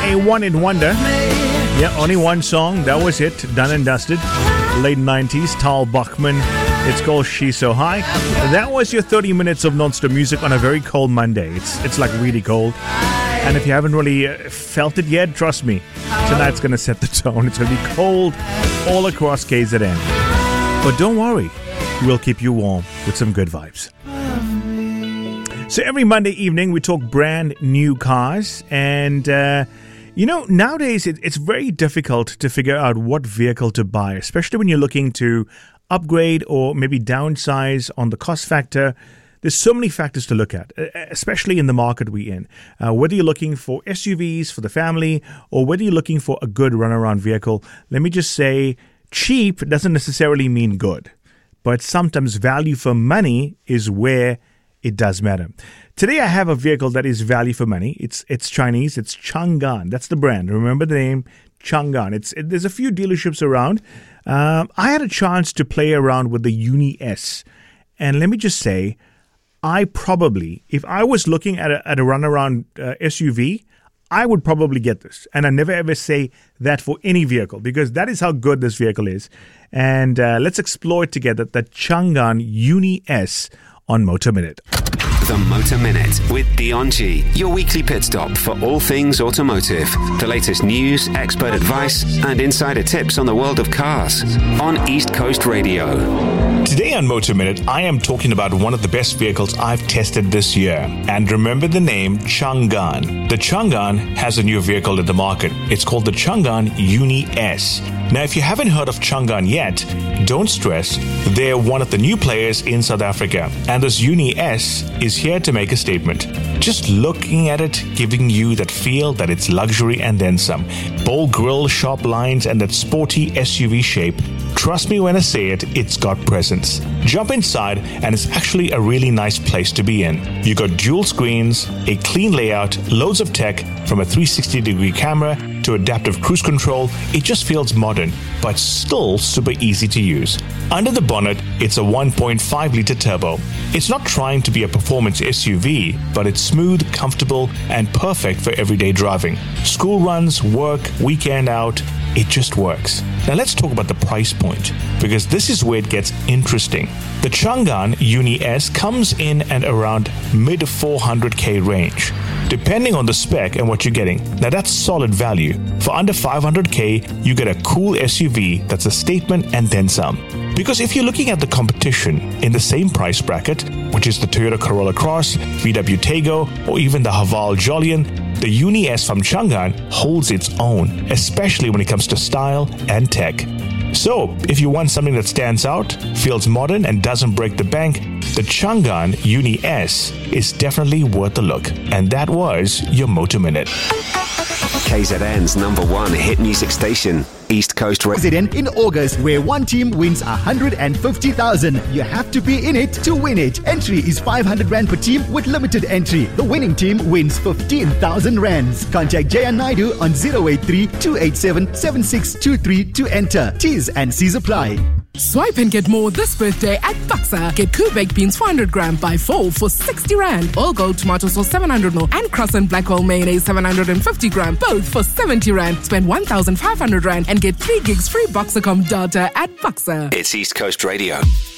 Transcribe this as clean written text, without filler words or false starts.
a one-hit wonder. Yeah, only one song. That was it. Done and dusted. Late 90s. Tal Bachman. It's called She's So High. That was your 30 minutes of non-stop music on a very cold Monday. It's like really cold. And if you haven't really felt it yet, trust me, tonight's going to set the tone. It's going to be cold all across KZN. But don't worry. We'll keep you warm with some good vibes. So every Monday evening, we talk brand new cars. And, nowadays it's very difficult to figure out what vehicle to buy, especially when you're looking to upgrade or maybe downsize on the cost factor. There's so many factors to look at, especially in the market we're in. Whether you're looking for SUVs for the family or whether you're looking for a good runaround vehicle, let me just say cheap doesn't necessarily mean good. But sometimes value for money is where it does matter. Today I have a vehicle that is value for money. It's Chinese. It's Chang'an. That's the brand. Remember the name, Chang'an. There's a few dealerships around. I had a chance to play around with the Uni S. And let me just say, I probably, if I was looking at a runaround SUV, I would probably get this. And I never ever say that for any vehicle because that is how good this vehicle is. And let's explore it together, the Chang'an Uni S on Motor Minute. The Motor Minute with Dion G. Your weekly pit stop for all things automotive. The latest news, expert advice, and insider tips on the world of cars. On East Coast Radio. Today on Motor Minute, I am talking about one of the best vehicles I've tested this year. And remember the name Chang'an. The Chang'an has a new vehicle in the market. It's called the Chang'an Uni S. Now, if you haven't heard of Chang'an yet, don't stress. They're one of the new players in South Africa. And this Uni S is here to make a statement. Just looking at it, giving you that feel that it's luxury and then some. Bold grille, sharp lines, and that sporty SUV shape. Trust me when I say it, it's got presence. Jump inside and it's actually a really nice place to be in. You got dual screens, a clean layout, loads of tech, from a 360-degree camera to adaptive cruise control. It just feels modern, but still super easy to use. Under the bonnet, it's a 1.5-liter turbo. It's not trying to be a performance SUV, but it's smooth, comfortable, and perfect for everyday driving. School runs, work, weekend out, it just works. Now let's talk about the price point, because this is where it gets interesting. The Chang'an Uni S comes in at around mid 400k range, depending on the spec and what you're getting. Now that's solid value. For under 500k, you get a cool SUV that's a statement and then some. Because if you're looking at the competition in the same price bracket, which is the Toyota Corolla Cross, VW Tego, or even the Haval Jolion, the Uni S from Chang'an holds its own, especially when it comes to style and tech. So, if you want something that stands out, feels modern, and doesn't break the bank, the Chang'an Uni S is definitely worth a look. And that was your Motor Minute. KZN's #1 hit music station, East Coast Radio. KZN in August, where one team wins 150,000. You have to be in it to win it. Entry is 500 Rand per team with limited entry. The winning team wins 15,000 Rands. Contact Jayan Naidu on 083-287-7623 to enter. T's and C's apply. Swipe and get more this birthday at Buxa. Get Cool Baked Beans 400 gram by 4 for 60 Rand. All Gold Tomato Sauce 700 ml and Cross and Black Oil Mayonnaise 750 gram, both for 70 Rand. Spend 1,500 Rand and get 3 gigs free Boxacom data at Buxa. It's East Coast Radio.